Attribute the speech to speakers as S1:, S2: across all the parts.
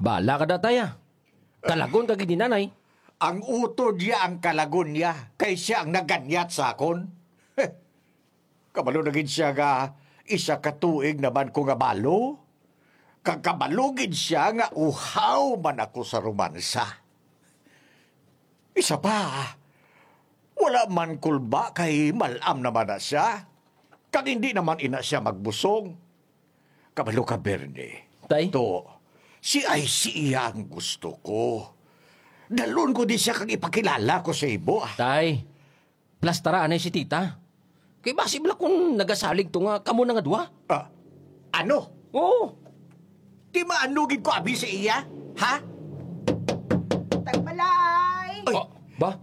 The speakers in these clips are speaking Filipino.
S1: Bala ka da, tay, ah. Kalagon ka gini nanay.
S2: Ang utod niya ang kalagon niya, kay siya ang naganyat sa akon. Kabalo na gid siya nga, isa katuig naman ko nga balo. Kagkabalugid siya nga uhaw man ako sa romansa. Isa pa, wala man kulba kay malam naman na siya. Kag hindi naman ina siya magbusong. Kabalo ka, Berne.
S1: Tay?
S2: To, si ay siya ang gusto ko. Dalon ko di siya kag ipakilala ko sa ibo.
S1: Tay, plastara anay si tita. Kay basibla kung nagasalig to nga kamo na nga duwa.
S2: Ano?
S1: Oo.
S2: Di maanugin ko abi sa iya? Ha?
S3: Tagbalay!
S2: Ay.
S1: Ba?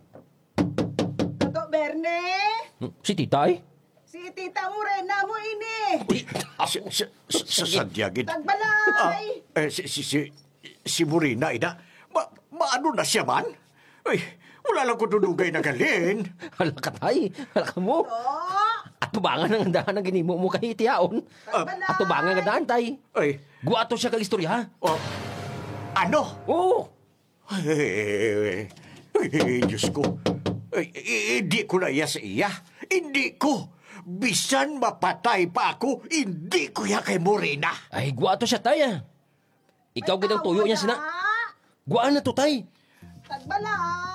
S3: Ato, Berne!
S1: Si tita ay?
S3: Si Tita Morena mo ini!
S2: Sa sadyagin.
S3: Tagbalay!
S2: Si Morena, ina. Maano na siya man? Ay, wala lang ko dudugay na galin.
S1: Hala ka, tay. Hala ka mo.
S3: Oh!
S1: At tubangan ang daan ang ginimo mo kay tiyaon.
S3: Tagbalay!
S1: At tubangan ang daan, tay.
S2: Ay,
S1: Guwato siya kag istorya.
S2: ano?
S1: Oo.
S2: Diyos ko. Ay, hindi ko na iya sa iya. Hindi ko. Bisan mapatay pa ako, hindi ko ya kay Morena.
S1: Ay, guwato siya, tay, ah. Ikaw gitang tuyo niya sina. Guwaan na to, tay.
S3: Tagbalay!